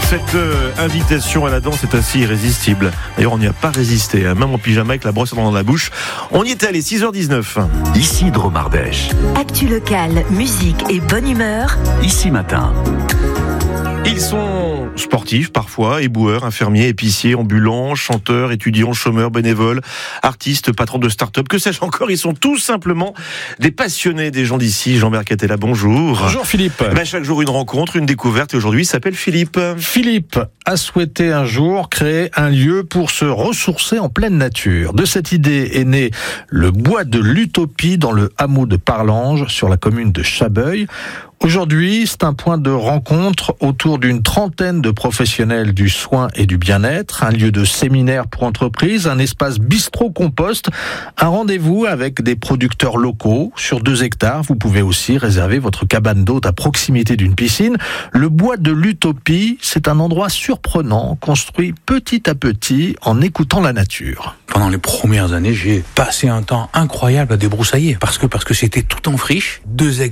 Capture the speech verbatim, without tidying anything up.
Cette euh, invitation à la danse est assez irrésistible. D'ailleurs, on n'y a pas résisté, hein. Même en pyjama avec la brosse dans la bouche. On y est allé, six heures dix-neuf. Ici Dromardèche. Actu locale, musique et bonne humeur. Ici Matin. Ils sont sportifs parfois, éboueurs, infirmiers, épiciers, ambulants, chanteurs, étudiants, chômeurs, bénévoles, artistes, patrons de start-up, que sais-je encore. Ils sont tout simplement des passionnés des gens d'ici. Jean-Bert Catella, bonjour. Bonjour Philippe. Ben, chaque jour une rencontre, une découverte, et aujourd'hui il s'appelle Philippe. Philippe a souhaité un jour créer un lieu pour se ressourcer en pleine nature. De cette idée est né le bois de l'Utopie dans le hameau de Parlange, sur la commune de Chabeuil. Aujourd'hui, c'est un point de rencontre autour d'une trentaine de professionnels du soin et du bien-être, un lieu de séminaire pour entreprises, un espace bistrot-compost, un rendez-vous avec des producteurs locaux sur deux hectares. Vous pouvez aussi réserver votre cabane d'hôte à proximité d'une piscine. Le bois de l'Utopie, c'est un endroit surprenant, construit petit à petit en écoutant la nature. Pendant les premières années, j'ai passé un temps incroyable à débroussailler parce que parce que c'était tout en friche, deux hectares